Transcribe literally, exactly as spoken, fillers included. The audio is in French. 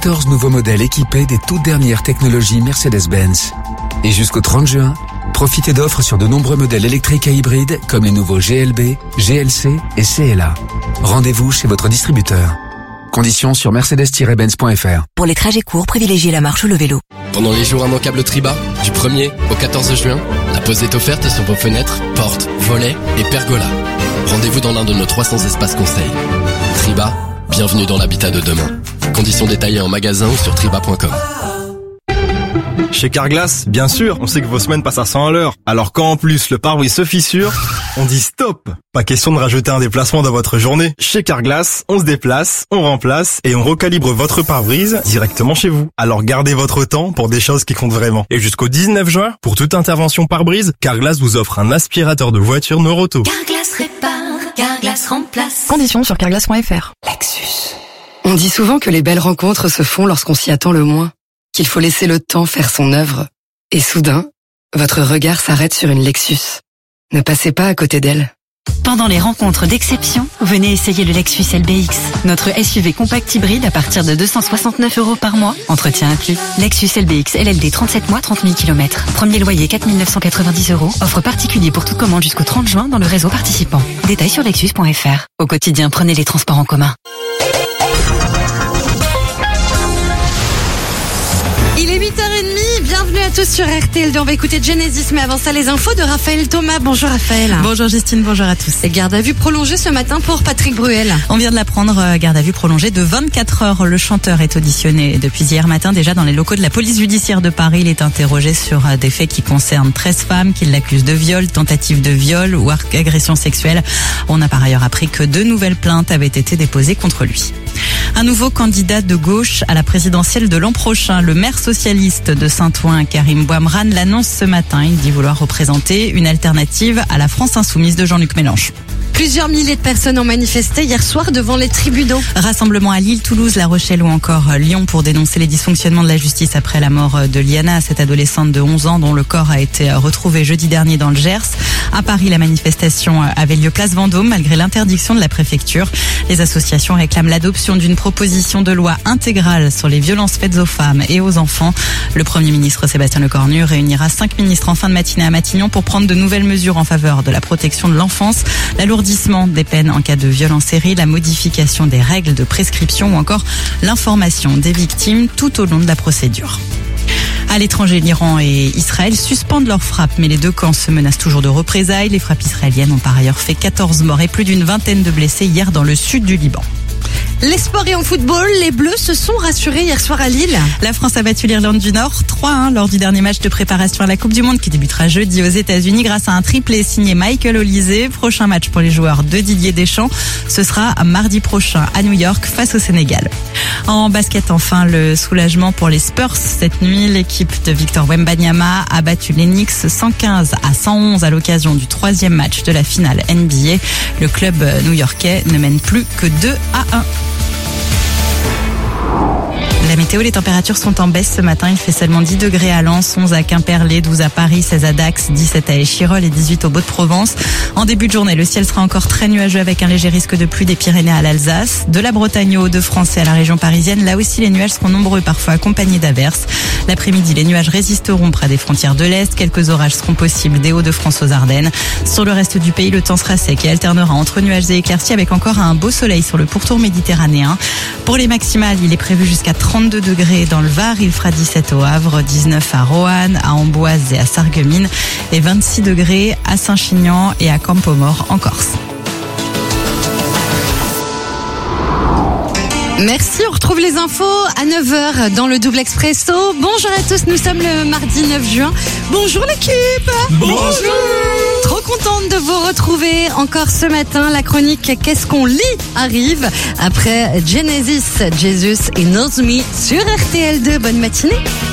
quatorze nouveaux modèles équipés des toutes dernières technologies Mercedes-Benz. Et jusqu'au trente juin, profitez d'offres sur de nombreux modèles électriques et hybrides comme les nouveaux G L B, G L C et C L A. Rendez-vous chez votre distributeur. Conditions sur mercedes tiret benz point f r. Pour les trajets courts, privilégiez la marche ou le vélo. Pendant les jours immanquables Triba, du premier au quatorze juin, la pause est offerte sur vos fenêtres, portes, volets et pergolas. Rendez-vous dans l'un de nos trois cents espaces conseils. Triba, bienvenue dans l'habitat de demain. Conditions détaillées en magasin ou sur triba point com. Chez Carglass, bien sûr, on sait que vos semaines passent à cent à l'heure. Alors quand en plus le pare-brise se fissure, on dit stop. Pas question de rajouter un déplacement dans votre journée. Chez Carglass, on se déplace, on remplace et on recalibre votre pare-brise directement chez vous. Alors gardez votre temps pour des choses qui comptent vraiment. Et jusqu'au dix-neuf juin, pour toute intervention pare-brise, Carglass vous offre un aspirateur de voiture Noroto. Carglass répare, Carglass remplace. Conditions sur carglass point f r. Lexus. On dit souvent que les belles rencontres se font lorsqu'on s'y attend le moins, qu'il faut laisser le temps faire son œuvre. Et soudain, votre regard s'arrête sur une Lexus. Ne passez pas à côté d'elle. Pendant les rencontres d'exception, venez essayer le Lexus L B X. Notre S U V compact hybride à partir de deux cent soixante-neuf euros par mois, entretien inclus. Lexus L B X L L D trente-sept mois, trente mille kilomètres. Premier loyer quatre mille neuf cent quatre-vingt-dix euros. Offre particulier pour toute commande jusqu'au trente juin dans le réseau participant. Détails sur lexus point f r. Au quotidien, prenez les transports en commun. Il est huit heures trente, bienvenue à tous sur R T L deux. On va écouter Genesis, mais avant ça, les infos de Raphaël Thomas. Bonjour Raphaël. Bonjour Justine, bonjour à tous. Et garde à vue prolongée ce matin pour Patrick Bruel. On vient de l'apprendre, garde à vue prolongée de vingt-quatre heures. Le chanteur est auditionné depuis hier matin déjà dans les locaux de la police judiciaire de Paris. Il est interrogé sur des faits qui concernent treize femmes qui l'accusent de viol, tentative de viol ou agression sexuelle. On a par ailleurs appris que deux nouvelles plaintes avaient été déposées contre lui. Un nouveau candidat de gauche à la présidentielle de l'an prochain, le maire socialiste de Saint-Ouen, Karim Bouamran, l'annonce ce matin. Il dit vouloir représenter une alternative à la France insoumise de Jean-Luc Mélenchon. Plusieurs milliers de personnes ont manifesté hier soir devant les tribunaux. Rassemblement à Lille, Toulouse, La Rochelle ou encore Lyon pour dénoncer les dysfonctionnements de la justice après la mort de Liana, cette adolescente de onze ans dont le corps a été retrouvé jeudi dernier dans le Gers. À Paris, la manifestation avait lieu place Vendôme malgré l'interdiction de la préfecture. Les associations réclament l'adoption d'une proposition de loi intégrale sur les violences faites aux femmes et aux enfants. Le Premier ministre Sébastien Lecornu réunira cinq ministres en fin de matinée à Matignon pour prendre de nouvelles mesures en faveur de la protection de l'enfance, l'alourdissement des peines en cas de violence série, la modification des règles de prescription ou encore l'information des victimes tout au long de la procédure. À l'étranger, l'Iran et Israël suspendent leurs frappes, mais les deux camps se menacent toujours de représailles. Les frappes israéliennes ont par ailleurs fait quatorze morts et plus d'une vingtaine de blessés hier dans le sud du Liban. Les sports et en football, les Bleus se sont rassurés hier soir à Lille. La France a battu l'Irlande du Nord trois un lors du dernier match de préparation à la Coupe du Monde qui débutera jeudi aux États-Unis grâce à un triplé signé Michael Olise. Prochain match pour les joueurs de Didier Deschamps, ce sera mardi prochain à New York face au Sénégal. En basket, enfin, le soulagement pour les Spurs. Cette nuit, l'équipe de Victor Wembanyama a battu les Knicks cent quinze à cent onze à l'occasion du troisième match de la finale N B A. Le club new-yorkais ne mène plus que deux à un. La météo, les températures sont en baisse ce matin. Il fait seulement dix degrés à Lens, onze à Quimperlé, douze à Paris, seize à Dax, dix-sept à Échirolles et dix-huit au Beau-de-Provence. En début de journée, le ciel sera encore très nuageux avec un léger risque de pluie des Pyrénées à l'Alsace. De la Bretagne aux Hauts-de-France et à la région parisienne, là aussi les nuages seront nombreux, parfois accompagnés d'averses. L'après-midi, les nuages résisteront près des frontières de l'Est. Quelques orages seront possibles des Hauts-de-France aux Ardennes. Sur le reste du pays, le temps sera sec et alternera entre nuages et éclaircies avec encore un beau soleil sur le pourtour méditerranéen. Pour les maximales, il est prévu jusqu'à trente-deux degrés dans le Var. Il fera dix-sept au Havre, dix-neuf à Roanne, à Amboise et à Sarreguemines et vingt-six degrés à Saint-Chinian et à Campo-Mort en Corse. Merci, on retrouve les infos à neuf heures dans le Double Expresso. Bonjour à tous, nous sommes le mardi neuf juin. Bonjour l'équipe. Bonjour. Trop contente de vous retrouver encore ce matin. La chronique Qu'est-ce qu'on lit arrive après Genesis, Jesus et Knows Me sur R T L deux. Bonne matinée.